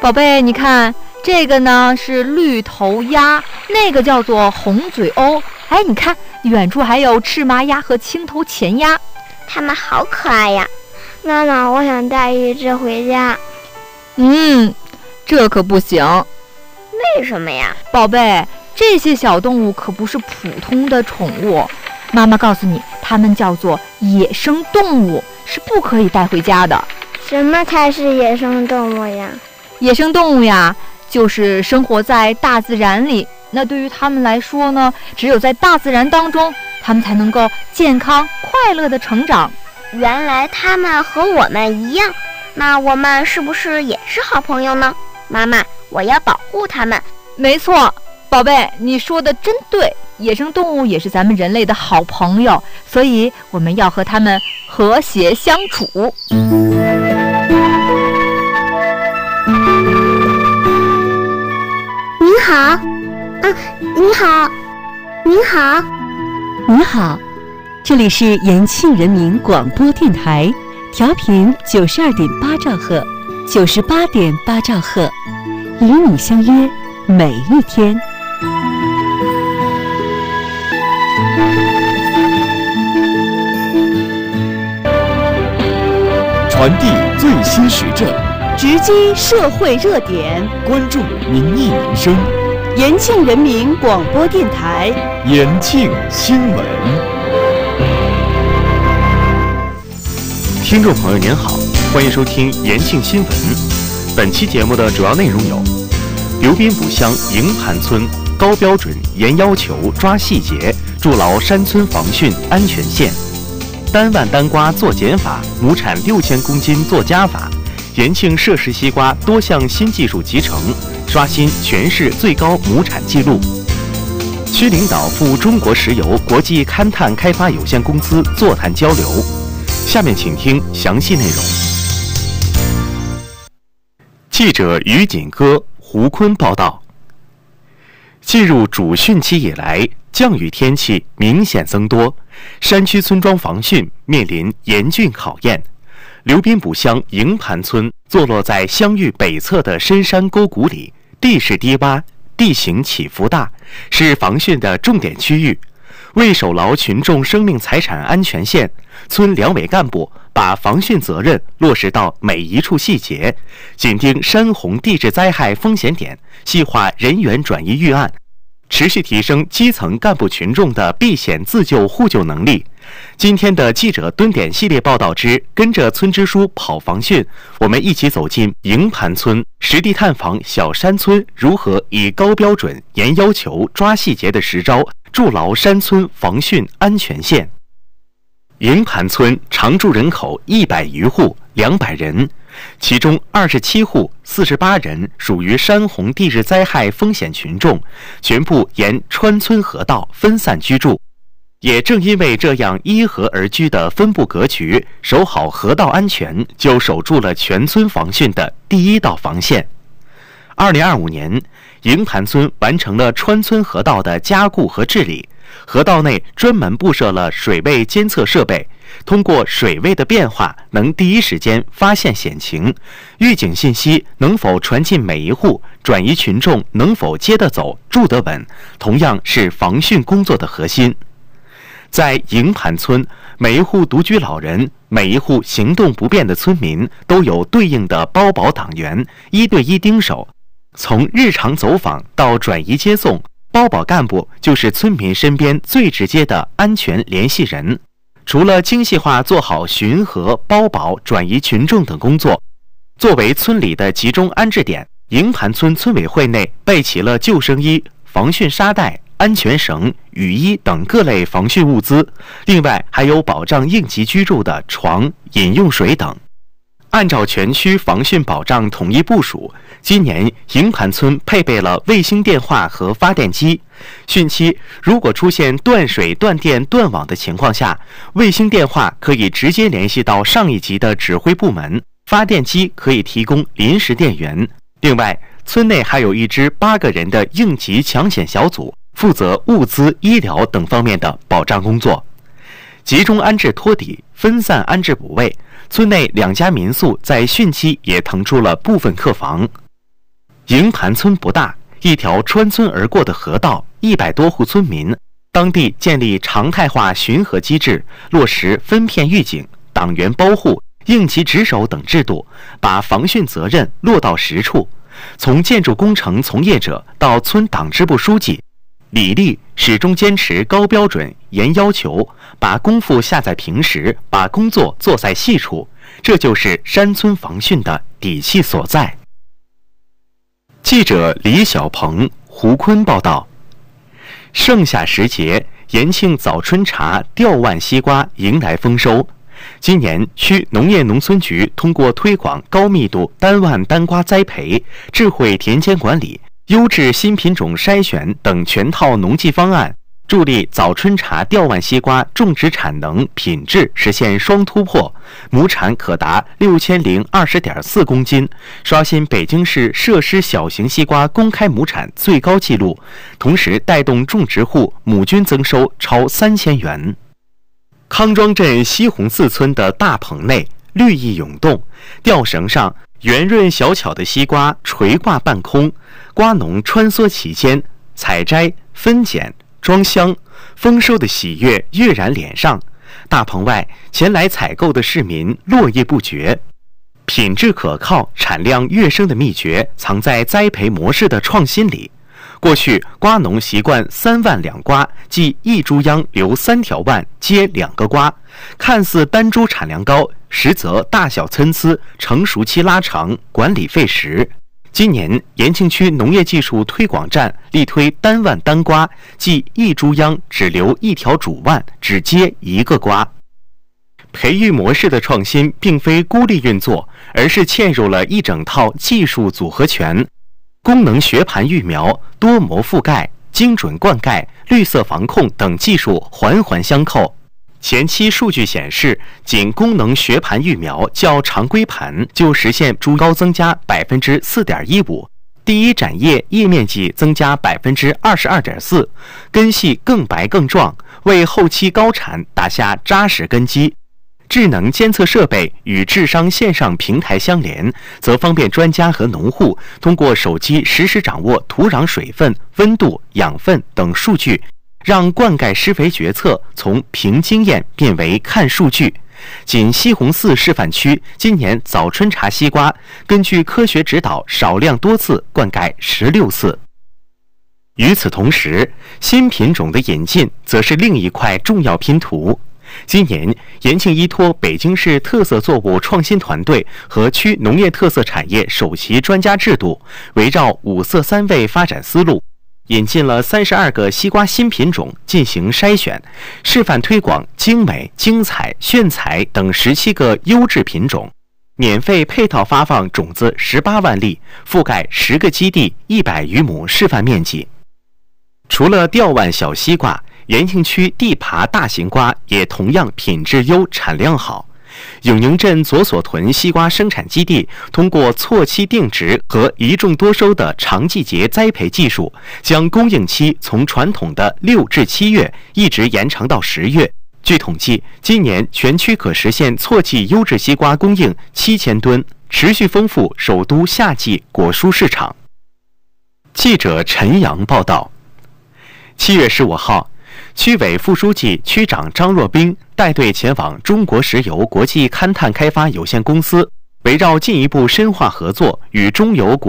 宝贝，你看这个呢是绿头鸭，那个叫做红嘴鸥。哎，你看远处还有赤麻鸭和青头前鸭， 它们好可爱呀！ 妈妈，我想带一只回家。 这可不行。 为什么呀？ 宝贝，这些小动物可不是普通的宠物，妈妈告诉你，它们叫做野生动物，是不可以带回家的。 什么才是野生动物呀？ 野生动物呀，就是生活在大自然里。那对于它们来说呢，只有在大自然当中，它们才能够健康快乐的成长。 原来它们和我们一样，那我们是不是也是好朋友呢？妈妈，我要保护它们。 没错，宝贝，你说的真对，野生动物也是咱们人类的好朋友，所以我们要和它们和谐相处。 您好，您好，您好， 你好，这里是延庆人民广播电台，调频92.8兆赫，98.8兆赫，与你相约每一天。 传递最新时政， 直击社会热点， 关注民意民生。 延庆人民广播电台， 延庆新闻。 听众朋友您好，欢迎收听延庆新闻。本期节目的主要内容有：刘滨卜乡营盘村高标准严要求抓细节，筑牢山村防汛安全线；单万单瓜做减法，亩产6000公斤做加法。延庆摄氏西瓜多项新技术集成，刷新全市最高亩产记录。区领导赴中国石油国际勘探开发有限公司座谈交流。下面请听详细内容。记者于锦歌、胡坤报道。进入主汛期以来，降雨天气明显增多，山区村庄防汛面临严峻考验。刘滨卜乡营盘村坐落在乡域北侧的深山沟谷里，地势低洼，地形起伏大，是防汛的重点区域。为守牢群众生命财产安全线，村两委干部把防汛责任落实到每一处细节，紧盯山洪地质灾害风险点，细化人员转移预案，持续提升基层干部群众的避险自救互救能力。今天的记者蹲点系列报道之跟着村支书跑防汛，我们一起走进营盘村，实地探访小山村如何以高标准、严要求、抓细节的实招，筑牢山村防汛安全线。营盘村常住人口100余户，200人，其中27户48人属于山洪地质灾害风险群众，全部沿川村河道分散居住。也正因为这样依河而居的分布格局，守好河道安全，就守住了全村防汛的第一道防线。2025年，营盘村完成了川村河道的加固和治理，河道内专门布设了水位监测设备，通过水位的变化，能第一时间发现险情，预警信息能否传进每一户，转移群众能否接得走、住得稳，同样是防汛工作的核心。在营盘村，每一户独居老人、每一户行动不便的村民都有对应的包保党员，1对1盯守。从日常走访到转移接送，包保干部就是村民身边最直接的安全联系人。除了精细化做好巡河、包保、转移群众等工作，作为村里的集中安置点，营盘村村委会内备齐了救生衣、防汛沙袋、安全绳、雨衣等各类防汛物资，另外还有保障应急居住的床、饮用水等。按照全区防汛保障统一部署，今年营盘村配备了卫星电话和发电机。汛期如果出现断水、断电、断网的情况下，卫星电话可以直接联系到上一级的指挥部门，发电机可以提供临时电源。另外，村内还有一支8个人的应急抢险小组，负责物资、医疗等方面的保障工作。集中安置托底，分散安置补位。村内2家民宿在汛期也腾出了部分客房。 营盘村不大，一条穿村而过的河道，100多户村民，当地建立常态化巡河机制，落实分片预警、党员包护、应急值守等制度，把防汛责任落到实处。从建筑工程从业者到村党支部书记，李丽始终坚持高标准、严要求，把功夫下在平时，把工作做在细处，这就是山村防汛的底气所在。记者李小鹏、胡坤报道。盛夏时节，延庆早春茶、吊腕西瓜迎来丰收。今年，区农业农村局通过推广高密度单腕单瓜栽培、智慧田间管理、优质新品种筛选等全套农技方案，助力早春茶、吊腕西瓜种植产能、品质实现双突破，亩产可达6020.4公斤，刷新北京市设施小型西瓜公开亩产最高纪录，同时带动种植户亩均增收超3000元。康庄镇西红寺村的大棚内，绿意涌动，吊绳上圆润小巧的西瓜垂挂半空，瓜农穿梭其间，采摘、分拣、装箱，丰收的喜悦跃然脸上。大棚外，前来采购的市民络绎不绝。品质可靠、产量跃升的秘诀藏在栽培模式的创新里。过去，瓜农习惯3腕2瓜，即一株秧留3条腕，接2个瓜，看似单株产量高，实则大小参差，成熟期拉长，管理费时。今年，延庆区农业技术推广站力推单腕单瓜，即一株秧只留1条主腕，只接1个瓜。培育模式的创新并非孤立运作，而是嵌入了一整套技术组合拳。功能学盘育苗、多膜覆盖、精准灌溉、绿色防控等技术环环相扣。前期数据显示，仅功能学盘育苗较常规盘就实现株高增加4.15%，第一展叶叶面积增加22.4%，根系更白更壮，为后期高产打下扎实根基。智能监测设备与智商线上平台相连，则方便专家和农户通过手机实时掌握土壤水分、温度、养分等数据，让灌溉施肥决策从凭经验变为看数据。仅西红柿示范区今年早春茶西瓜，根据科学指导，少量多次灌溉16次。与此同时，新品种的引进则是另一块重要拼图。今年，延庆依托北京市特色作物创新团队和区农业特色产业首席专家制度，围绕5色3味发展思路，引进了32个西瓜新品种进行筛选，示范推广精美、精彩、炫彩等17个优质品种，免费配套发放种子18万粒，覆盖10个基地100余亩示范面积。除了吊腕小西瓜，延庆区地耙大型瓜也同样品质优、产量好。永宁镇左所屯西瓜生产基地通过错期定植和一种多收的长季节栽培技术，将供应期从传统的6至7月一直延长到10月。据统计，今年全区可实现错季优质西瓜供应7000吨，持续丰富首都夏季果蔬市场。记者陈阳报道。7月15号，区委副书记、区长张若斌带队前往中国石油国际勘探开发有限公司，围绕进一步深化合作与中油国